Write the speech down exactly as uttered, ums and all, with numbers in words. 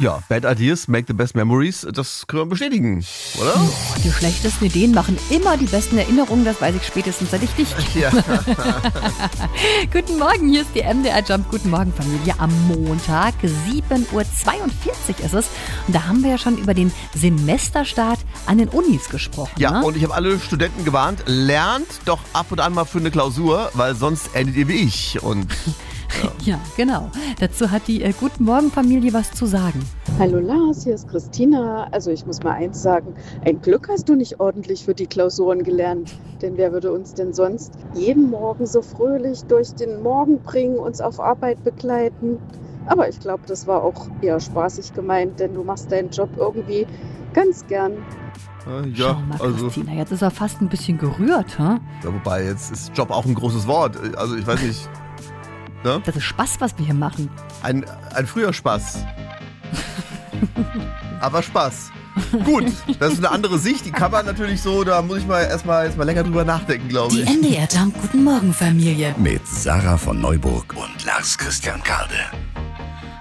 Ja, Bad Ideas make the best memories, das können wir bestätigen, oder? Oh, die schlechtesten Ideen machen immer die besten Erinnerungen, das weiß ich spätestens, seit ich dich kenne. Ja. Guten Morgen, hier ist die M D R Jump. Guten Morgen, Familie. Am Montag, sieben Uhr zweiundvierzig ist es. Und da haben wir ja schon über den Semesterstart an den Unis gesprochen. Ja, ne? und ich habe alle Studenten gewarnt, lernt doch ab und an mal für eine Klausur, weil sonst endet ihr wie ich. Und Ja, genau. Dazu hat die äh, Guten Morgen Familie was zu sagen. Hallo Lars, hier ist Christina. Also ich muss mal eins sagen, ein Glück hast du nicht ordentlich für die Klausuren gelernt. Denn wer würde uns denn sonst jeden Morgen so fröhlich durch den Morgen bringen, uns auf Arbeit begleiten? Aber ich glaube, das war auch eher spaßig gemeint, denn du machst deinen Job irgendwie ganz gern. äh, Schau ja, mal, also, Christina, jetzt ist er fast ein bisschen gerührt. Hm? ja, wobei jetzt ist Job auch ein großes Wort. Also ich weiß nicht, ne? Das ist Spaß, was wir hier machen. Ein, ein früher Spaß. Aber Spaß. Gut, das ist eine andere Sicht, die kann man natürlich so, da muss ich mal erstmal jetzt mal länger drüber nachdenken, glaube Die ich. M D R Jump Guten Morgen Familie. Mit Sarah von Neuburg und Lars Christian Kade.